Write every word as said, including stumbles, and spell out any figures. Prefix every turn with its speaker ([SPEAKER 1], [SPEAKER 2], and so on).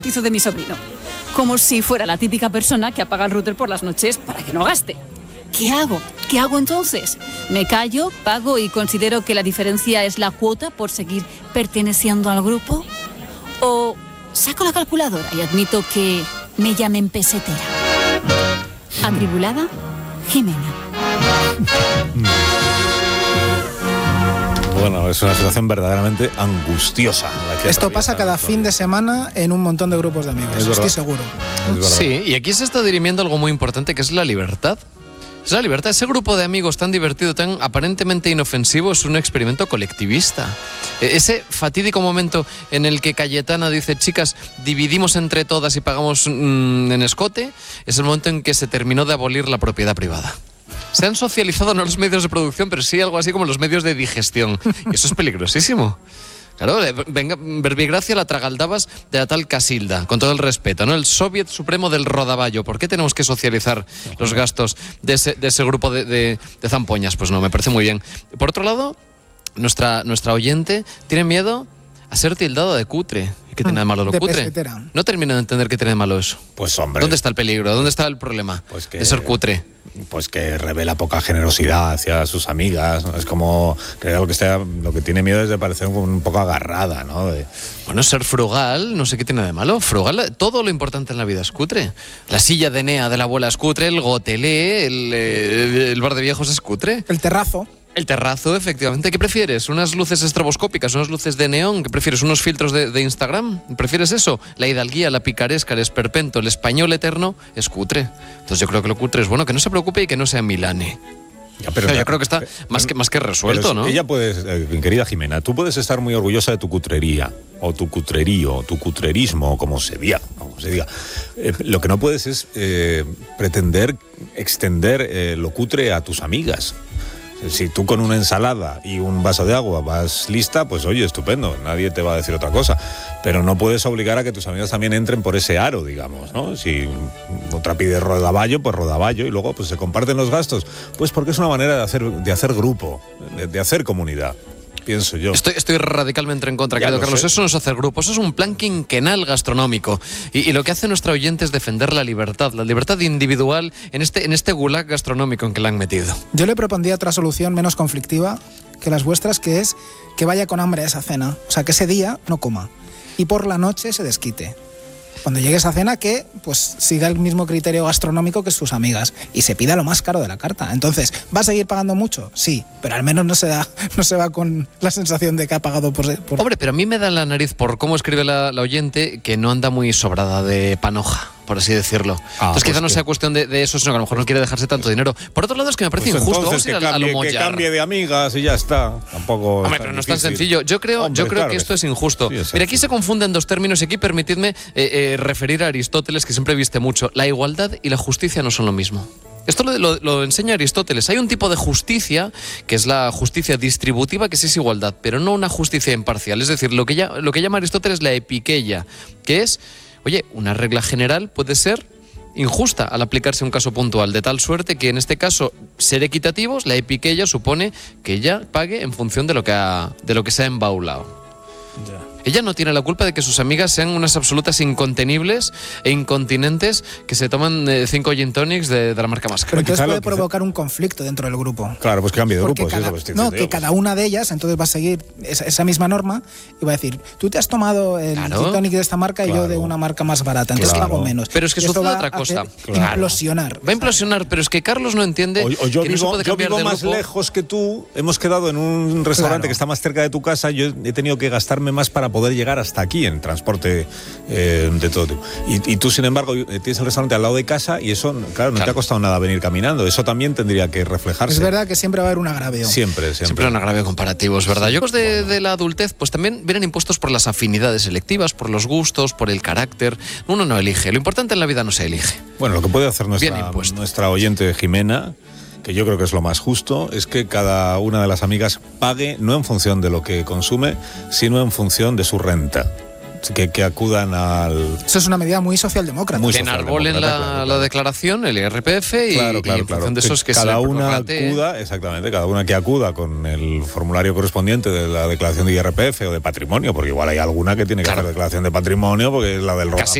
[SPEAKER 1] hizo de mi sobrino. Como si fuera la típica persona que apaga el router por las noches para que no gaste. ¿Qué hago? ¿Qué hago entonces? ¿Me callo, pago y considero que la diferencia es la cuota por seguir perteneciendo al grupo? ¿O saco la calculadora y admito que me llamen pesetera? Atribulada, Jimena.
[SPEAKER 2] Bueno, es una situación verdaderamente angustiosa.
[SPEAKER 3] Esto pasa cada fin de semana en un montón de grupos de amigos, estoy seguro.
[SPEAKER 4] Sí, y aquí se está dirimiendo algo muy importante, que es la libertad. Es la libertad. Ese grupo de amigos tan divertido, tan aparentemente inofensivo, es un experimento colectivista. Ese fatídico momento en el que Cayetana dice, chicas, dividimos entre todas y pagamos mmm, en escote, es el momento en que se terminó de abolir la propiedad privada. Se han socializado no los medios de producción, pero sí algo así como los medios de digestión. Y eso es peligrosísimo. Claro, venga, verbigracia la tragaldabas de la tal Casilda, con todo el respeto, ¿no? El Soviet Supremo del Rodaballo. ¿Por qué tenemos que socializar los gastos de ese, de ese grupo de, de, de zampoñas? Pues no, me parece muy bien. Por otro lado, nuestra, nuestra oyente tiene miedo a ser tildado de cutre. ¿Y qué tiene de malo lo
[SPEAKER 3] de
[SPEAKER 4] cutre?
[SPEAKER 3] Pesetera.
[SPEAKER 4] No termino de entender qué tiene de malo eso.
[SPEAKER 2] Pues hombre.
[SPEAKER 4] ¿Dónde está el peligro? ¿Dónde está el problema
[SPEAKER 2] pues que,
[SPEAKER 4] de ser cutre?
[SPEAKER 2] Pues que revela poca generosidad hacia sus amigas, ¿no? Es como que lo que está, lo que tiene miedo es de parecer un, un poco agarrada, ¿no? De...
[SPEAKER 4] Bueno, ser frugal, no sé qué tiene de malo. Frugal, todo lo importante en la vida es cutre. La silla de Enea de la abuela es cutre, el gotelé, el, el, el bar de viejos es cutre.
[SPEAKER 3] El terrazo.
[SPEAKER 4] El terrazo, efectivamente. ¿Qué prefieres? ¿Unas luces estroboscópicas? ¿Unas luces de neón? ¿Qué prefieres? ¿Unos filtros de, de Instagram? ¿Prefieres eso? La hidalguía, la picaresca, el esperpento, el español eterno es cutre. Entonces yo creo que lo cutre es bueno, que no se preocupe y que no sea milane.
[SPEAKER 2] Ya, pero
[SPEAKER 4] o sea,
[SPEAKER 2] ya,
[SPEAKER 4] yo creo que está
[SPEAKER 2] pero,
[SPEAKER 4] más que, más que resuelto, ¿no?
[SPEAKER 2] Ella puede, eh, querida Jimena, tú puedes estar muy orgullosa de tu cutrería, o tu cutrerío, o tu cutrerismo, como se diga. Como se diga. Eh, lo que no puedes es eh, pretender extender eh, lo cutre a tus amigas. Si tú con una ensalada y un vaso de agua vas lista, pues oye, estupendo, nadie te va a decir otra cosa. Pero no puedes obligar a que tus amigas también entren por ese aro, digamos, ¿no? Si otra pide rodaballo, pues rodaballo, y luego pues se comparten los gastos. Pues porque es una manera de hacer, de hacer grupo, de, de hacer comunidad. Pienso yo.
[SPEAKER 4] Estoy, estoy radicalmente en contra, querido Carlos. Sé. Eso no es hacer grupo, eso es un plan quinquenal gastronómico. Y, y lo que hace nuestra oyente es defender la libertad, la libertad individual en este, en este gulag gastronómico en que la han metido.
[SPEAKER 3] Yo le propondría otra solución menos conflictiva que las vuestras, que es que vaya con hambre a esa cena. O sea, que ese día no coma. Y por la noche se desquite. Cuando llegue a esa cena, que pues siga el mismo criterio gastronómico que sus amigas y se pida lo más caro de la carta. Entonces, ¿va a seguir pagando mucho? Sí, pero al menos no se da, no se va con la sensación de que ha pagado por... por...
[SPEAKER 4] Hombre, pero a mí me da la nariz por cómo escribe la, la oyente, que no anda muy sobrada de panoja, por así decirlo. Ah, entonces pues quizá no sea cuestión de, de eso, sino que a lo mejor no quiere dejarse tanto dinero. Por otro lado, es que me parece
[SPEAKER 2] pues
[SPEAKER 4] injusto. Vamos a ir
[SPEAKER 2] que
[SPEAKER 4] a,
[SPEAKER 2] cambie,
[SPEAKER 4] a lo
[SPEAKER 2] que cambie de amigas y ya está. Tampoco.
[SPEAKER 4] Hombre, pero no es tan sencillo. Yo creo,
[SPEAKER 2] Hombre,
[SPEAKER 4] yo creo
[SPEAKER 2] claro
[SPEAKER 4] que esto es injusto.
[SPEAKER 2] Sí, es
[SPEAKER 4] Mira, aquí se confunden dos términos y aquí permitidme eh, eh, referir a Aristóteles, que siempre viste mucho. La igualdad y la justicia no son lo mismo. Esto lo, lo, lo enseña Aristóteles. Hay un tipo de justicia, que es la justicia distributiva, que sí es igualdad, pero no una justicia imparcial. Es decir, lo que, ya, lo que llama Aristóteles la epiqueia, que es, oye, una regla general puede ser injusta al aplicarse a un caso puntual, de tal suerte que en este caso, ser equitativos, la epiqueia supone que ella pague en función de lo que, ha, de lo que se ha embaulado. Ya. Ella no tiene la culpa de que sus amigas sean unas absolutas incontenibles e incontinentes que se toman eh, cinco gin tonics de, de la marca más cara.
[SPEAKER 3] Pero entonces puede provocar un conflicto dentro del grupo.
[SPEAKER 2] Claro, pues que cambie de grupo.
[SPEAKER 3] Cada,
[SPEAKER 2] sí,
[SPEAKER 3] no, que cada una de ellas entonces va a seguir esa, esa misma norma y va a decir, tú te has tomado el
[SPEAKER 4] claro.
[SPEAKER 3] gin tonic de esta marca
[SPEAKER 2] claro.
[SPEAKER 3] y yo de una marca más barata, entonces
[SPEAKER 2] claro.
[SPEAKER 3] pago menos.
[SPEAKER 4] Pero es que sucede otra cosa.
[SPEAKER 3] Claro. Implosionar.
[SPEAKER 4] Va a implosionar, pero es que Carlos no entiende
[SPEAKER 2] o, o yo
[SPEAKER 4] que
[SPEAKER 2] vivo,
[SPEAKER 4] no se puede
[SPEAKER 2] yo
[SPEAKER 4] cambiar
[SPEAKER 2] vivo
[SPEAKER 4] de
[SPEAKER 2] más
[SPEAKER 4] grupo.
[SPEAKER 2] lejos que tú, hemos quedado en un restaurante claro. que está más cerca de tu casa, yo he tenido que gastarme más para poder llegar hasta aquí en transporte eh, de todo tipo. Y, y tú, sin embargo, tienes el restaurante al lado de casa y eso, claro, no claro. te ha costado nada venir caminando. Eso también tendría que reflejarse.
[SPEAKER 3] Es verdad que siempre va a haber un agravio.
[SPEAKER 2] Siempre, siempre.
[SPEAKER 4] Siempre un agravio comparativo, es verdad. Yo creo que de, de la adultez, pues también vienen impuestos por las afinidades selectivas, por los gustos, por el carácter. Uno no elige. Lo importante en la vida no se elige.
[SPEAKER 2] Bueno, lo que puede hacer nuestra, nuestra oyente Jimena, que yo creo que es lo más justo, es que cada una de las amigas pague no en función de lo que consume, sino en función de su renta. que, que acudan al...
[SPEAKER 3] Eso es una medida muy socialdemócrata.
[SPEAKER 2] Muy
[SPEAKER 4] Que enarbolen la,
[SPEAKER 2] claro, claro.
[SPEAKER 4] la declaración, el I R P F y,
[SPEAKER 2] Claro, claro,
[SPEAKER 4] y en
[SPEAKER 2] claro.
[SPEAKER 4] función de esos que
[SPEAKER 2] cada
[SPEAKER 4] se
[SPEAKER 2] una
[SPEAKER 4] prorrate.
[SPEAKER 2] acuda, exactamente, cada una que acuda con el formulario correspondiente de la declaración de I R P F o de patrimonio, porque igual hay alguna que tiene que
[SPEAKER 4] Claro.
[SPEAKER 2] hacer declaración de patrimonio porque es la del
[SPEAKER 4] Casi